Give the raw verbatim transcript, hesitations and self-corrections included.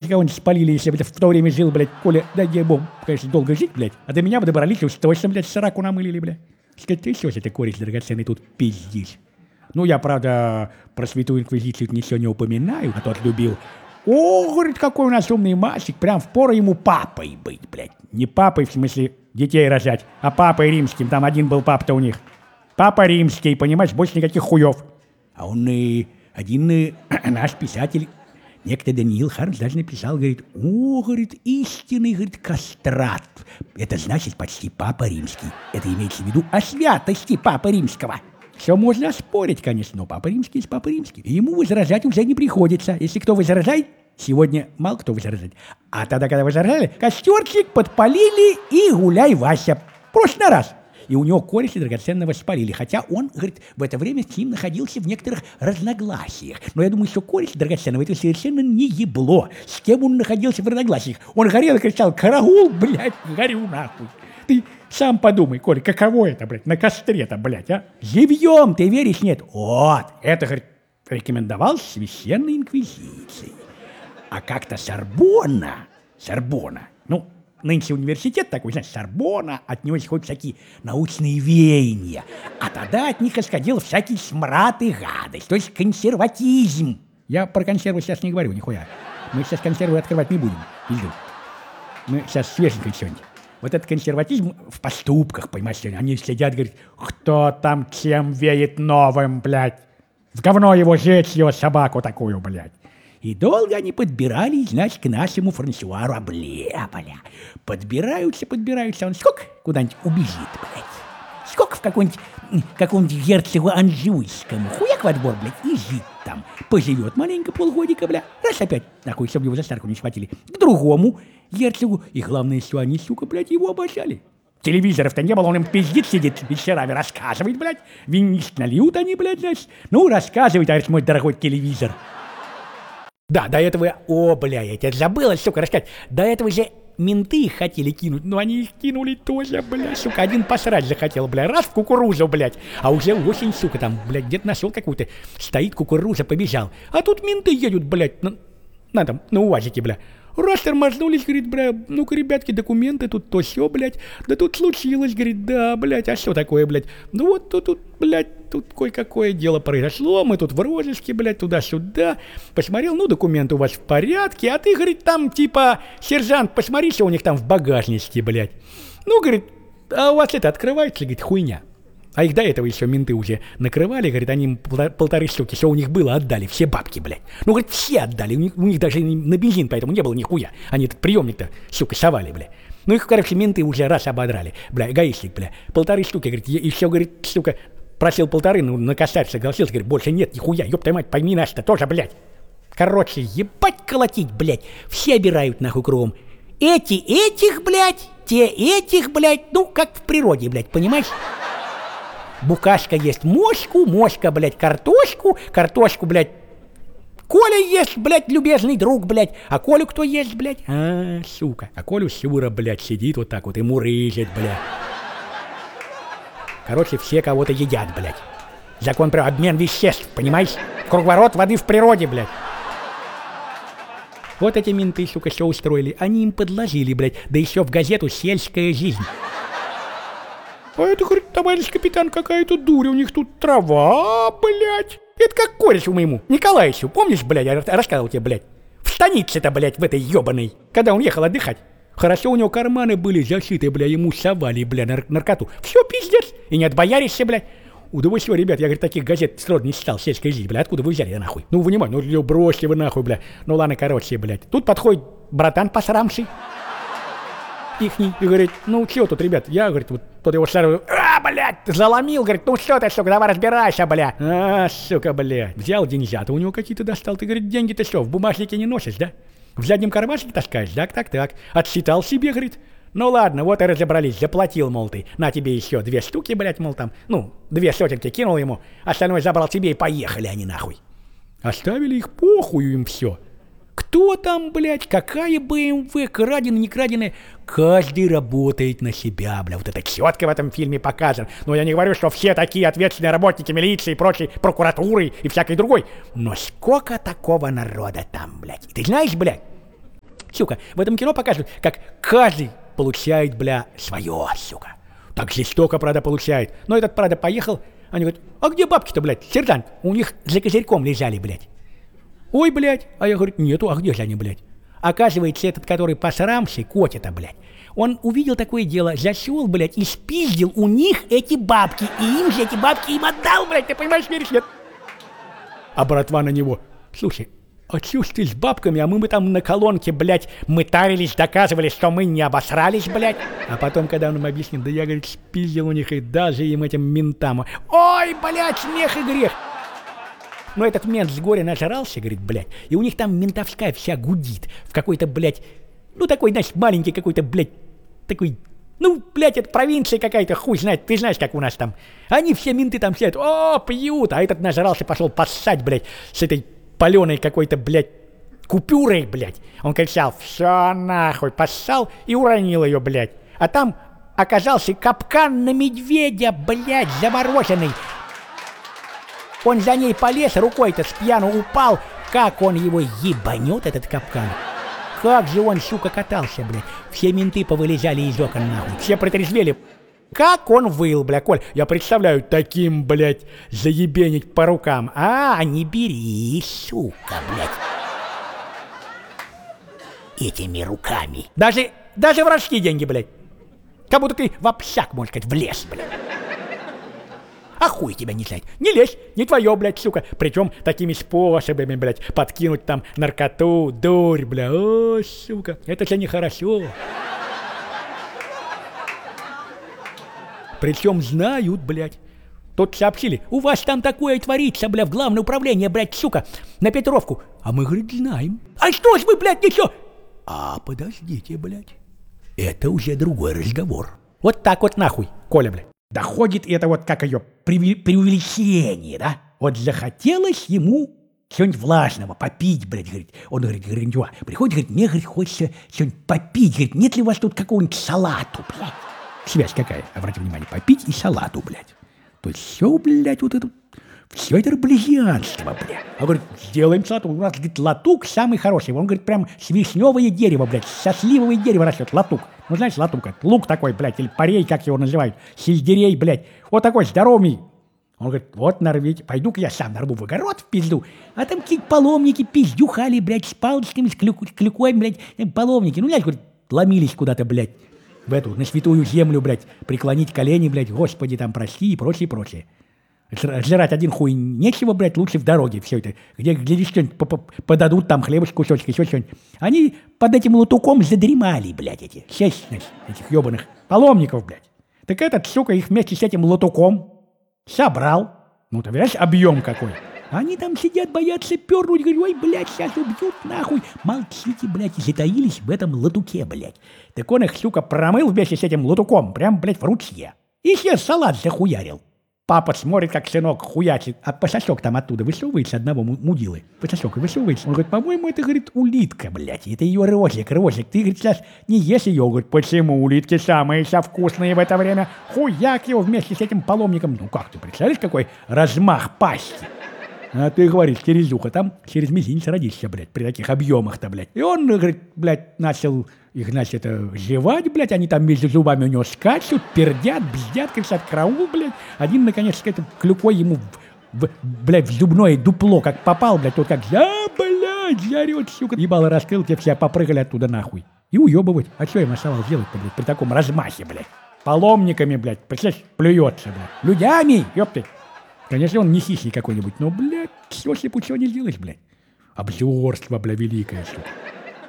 кого-нибудь спалили, если бы в то время жил, блядь, Коля, дай ей бог, конечно, долго жить, блядь, а до меня бы добрались, уж точно, блядь, сраку намылили, блядь. Сказать, ты что, ты, кореш драгоценный, тут пиздишь. Ну, я, правда, про Святую Инквизицию ничего не упоминаю, а тот любил. О, говорит, какой у нас умный мальчик, прям впору ему папой быть, блядь. Не папой, в смысле, детей рожать, а папой римским, там один был пап-то у них. Папа римский, понимаешь, больше никаких хуев. А он и один и, наш писатель, некто Даниил Хармс, даже написал, говорит, о, говорит, истинный, говорит, кастрат. Это значит почти папа римский. Это имеется в виду о святости папы римского. Все можно оспорить, конечно, но папа римский есть папа римский. И ему возражать уже не приходится. Если кто возражает, сегодня мало кто возражает. А тогда, когда возражали, костерчик подпалили и гуляй, Вася. Просто на раз. И у него кореша драгоценного спалили. Хотя он, говорит, в это время с ним находился в некоторых разногласиях. Но я думаю, что кореш драгоценного это совершенно не ебло. С кем он находился в разногласиях? Он горел и кричал, караул, блядь, горю нахуй. Ты сам подумай, Коля, каково это, блядь, на костре-то, блядь, а? Живьем, ты веришь, нет? Вот, это, говорит, рекомендовал Священной Инквизицией. А как-то Сорбонна, Сорбонна, ну, нынче университет такой, знаешь, Сорбонна, от него исходят всякие научные веяния. А тогда от них исходил всякий смрад и гадость, то есть консерватизм. Я про консервы сейчас не говорю, нихуя. Мы сейчас консервы открывать не будем, иду. Мы сейчас свеженькое сегодня. Вот этот консерватизм в поступках, понимаешь, они сидят, говорят, кто там чем веет новым, блядь. В говно его жечь, его собаку такую, блядь. И долго они подбирались, значит, к нашему Франсуа Рабле, бля. Подбираются, подбираются, он сколько куда-нибудь убежит, блядь. Сколько в каком-нибудь, каком-нибудь герцогу Анжуйскому, хуяк в отбор, блядь, и жить там. Поживет маленько полгодика, бля, раз опять, нахуй, чтобы его за старку не схватили, к другому герцогу. И главное, что они, сука, блядь, его обожали. Телевизоров-то не было, он им пиздит, сидит вечерами, рассказывает, блядь. Винишь нальют они, блядь, значит. Ну, рассказывай, товарищ мой дорогой телевизор. Да, до этого, о, бля, я тебя забыла, сука, рассказать. До этого же менты их хотели кинуть, но они их кинули тоже, бля, сука. Один посрать захотел, бля, раз в кукурузу, блядь. А уже осень, сука, там, блядь, где-то нашел какую-то. Стоит кукуруза, побежал. А тут менты едут, блядь, на, на там, на УАЗике, бля. Раз тормознулись, говорит, бля, ну-ка, ребятки, документы, тут то сё, блядь. Да тут случилось, говорит, да, блядь, а что такое, блядь? Ну вот тут, тут, блядь, тут кое-какое дело произошло, мы тут в розыске, блядь, туда-сюда. Посмотрел, ну, документы у вас в порядке, а ты, говорит, там, типа, сержант, посмотри, что у них там в багажнике, блядь. Ну, говорит, а у вас это открывается, говорит, хуйня. А их до этого еще менты уже накрывали, говорит, они им полторы штуки, что у них было, отдали, все бабки, блядь. Ну, говорит, все отдали, у них, у них даже на бензин поэтому не было нихуя. Они этот приемник-то, сука, совали, блядь. Ну, их, короче, менты уже раз ободрали, бля, эгоистик, бля. Полторы штуки, говорит, и все, говорит, сука, просил полторы, ну, на косарь согласился, говорит, больше нет, нихуя, ёб твою мать, пойми наш-то тоже, блядь. Короче, ебать колотить, блядь, все обирают нахуй кругом. Эти этих, блядь, те этих, блядь, ну, как в природе, блядь, понимаешь? Букашка ест мошку, мошка, блядь, картошку, картошку, блядь, Коля ест, блядь, любезный друг, блядь, а Колю кто ест, блядь? А, сука, а Колю Сюра, блядь, сидит вот так вот и мурыжит, блядь. Короче, все кого-то едят, блядь. Закон про обмен веществ, понимаешь? Круговорот воды в природе, блядь. Вот эти менты, сука, что устроили, они им подложили, блядь, да еще в газету «Сельская жизнь». А это, говорит, товарищ капитан, какая-то дурь, у них тут трава, блядь. Это как корешу моему, Николаевичу, помнишь, блядь, я рассказывал тебе, блядь. В станице-то, блядь, в этой ебаной, когда он ехал отдыхать. Хорошо у него карманы были зашиты, блядь, ему совали, блядь, нар- наркоту. Все, пиздец, и не отбояришься, блядь. У, да вы что, ребят, я, говорит, таких газет сроду не читал, «Сельская жизнь», блядь, откуда вы взяли, нахуй? Ну, вынимай, ну, бросьте вы, нахуй, блядь. Ну, ладно, короче, блядь. Тут подходит братан посрамший. Ихний, и говорит, ну чё тут, ребят, я, говорит, вот тот его старый, а, блядь, заломил, говорит, ну что ты, сука, давай разбирайся, блядь. А, сука, блядь, взял деньжата, у него какие-то достал, ты, говорит, деньги-то что, в бумажнике не носишь, да? В заднем кармашке таскаешь, так, так, так, отсчитал себе, говорит. Ну ладно, вот и разобрались, заплатил, мол, ты, на тебе еще две штуки, блядь, мол, там, ну, две сотенки кинул ему, остальное забрал себе и поехали они нахуй. Оставили их, похую им все. Кто там, блядь, какая бэ эм вэ, краденая, не краденая, каждый работает на себя, бля, вот это четко в этом фильме показано. Но я не говорю, что все такие ответственные работники милиции и прочей прокуратуры и всякой другой. Но сколько такого народа там, блядь, ты знаешь, блядь, сука, в этом кино показывают, как каждый получает, бля, свое, сука. Так жестоко, правда, получает. Но этот, правда, поехал, они говорят, а где бабки-то, блядь, сержант? У них за козырьком лежали, блядь. Ой, блядь, а я говорю, нету, а где же они, блядь? Оказывается, этот, который посрамся, котя-то, блядь, он увидел такое дело, зашел, блядь, и спиздил у них эти бабки, и им же эти бабки им отдал, блядь, ты понимаешь, веришь, нет? А братва на него, слушай, а чё ж ты с бабками, а мы бы там на колонке, блядь, мытарились, доказывали, что мы не обосрались, блядь. А потом, когда он им объяснил, да я, говорит, спиздил у них и даже им этим ментам. Ой, блядь, смех и грех. Но этот мент с горя нажрался, говорит, блядь, и у них там ментовская вся гудит в какой-то, блядь, ну такой, знаешь, маленький какой-то, блядь, такой, ну, блядь, это провинция какая-то, хуй знает, ты знаешь, как у нас там. Они все менты там сидят, о, пьют, а этот нажрался, пошел поссать, блядь, с этой паленой какой-то, блядь, купюрой, блядь. Он кричал, все нахуй, поссал и уронил ее, блядь. А там оказался капкан на медведя, блядь, замороженный. Он за ней полез, рукой-то с пьяну упал. Как он его ебанет, этот капкан. Как же он, сука, катался, блядь. Все менты повылезали из окон, нахуй. Все протрезвели. Как он выл, бля, Коль, я представляю, таким, блядь, заебенить по рукам. А, не бери, сука, блядь. Этими руками. Даже, даже воровские деньги, блядь. Как будто ты в общак, можно сказать, влез, блядь. А хуй тебя не знает. Не лезь, не твое, блядь, сука. Причем такими способами, блядь, подкинуть там наркоту, дурь, бля. О, сука, это же нехорошо. Причем знают, блядь. Тут сообщили, у вас там такое творится, бля, в главное управление, блядь, сука, на Петровку. А мы, говорит, знаем. А что ж вы, блядь, ничего? А подождите, блядь. Это уже другой разговор. Вот так вот нахуй, Коля, блядь. Доходит это вот как ее преувеличение, да? Вот захотелось ему что-нибудь влажного попить, блядь, говорит. Он говорит, говорит, приходит, говорит, мне, говорит, хочется что-нибудь попить. Говорит, нет ли у вас тут какого-нибудь салату, блядь? Связь какая, обратите внимание, попить и салату, блядь. То есть все, блядь, вот это, все это рублезианство, блядь. Он говорит, сделаем салату, у нас, говорит, латук самый хороший. Он говорит, прям с вишневое дерево, блядь, со сливовое дерево растет, латук. Ну, знаешь, латук, лук такой, блядь, или парей, как его называют, сельдерей, блядь. Вот такой здоровый. Он говорит, вот нарвите, пойду-ка я сам нарву в огород в пизду. А там какие-то паломники пиздюхали, блядь, с палочками, с клюк, клюкой, блядь, паломники. Ну, знаешь, говорит, ломились куда-то, блядь. В эту, на святую землю, блядь, преклонить колени, блядь, Господи, там, прости и прочее, прочее. Жрать один хуй нечего, блядь, лучше в дороге все это. Где, где что-нибудь подадут, там, хлебушек, кусочек, еще что-нибудь. Они под этим лутуком задремали, блядь, эти, шесть, этих ебаных паломников, блядь. Так этот, сука, их вместе с этим лутуком собрал. Ну, ты видишь, объем какой. Они там сидят, боятся пернуть, говорят, ой, блядь, сейчас убьют, нахуй. Молчите, блядь, и затаились в этом латуке, блядь. Так он их, сука, промыл вместе с этим латуком, прям, блядь, в ручье. И себе салат захуярил. Папа смотрит, как сынок хуячит, а пососок там оттуда высовывается одного мудилы. Пососок высовывается. Он говорит, по-моему, это, говорит, улитка, блядь. Это ее рожик, рожик. Ты, говорит, сейчас не ешь ее. Он говорит, почему улитки самые все вкусные в это время? Хуяк его вместе с этим паломником. Ну как ты представляешь, какой размах пасти? А ты говоришь, через ухо, там через мизинец родишься, блядь, при таких объемах-то, блядь. И он, говорит, блядь, начал их, значит, это, жевать, блядь, они там между зубами у него скачут, пердят, бздят, кричат, караул, блядь. Один, наконец, с этой клюкой ему, в, в, блядь, в зубное дупло, как попал, блядь, тот как, я, блядь, зарет, сука. Ебало раскрыл, те все попрыгали оттуда нахуй. И уебывать. А что им оставалось делать-то, блядь, при таком размахе, блядь? Паломниками, блядь, представляешь, плюется, блядь. Людьми, ёпты. Конечно, он не хищник какой-нибудь, но, блядь, все слепучего не сделаешь, блядь. Обзорство, бля, великое, сука.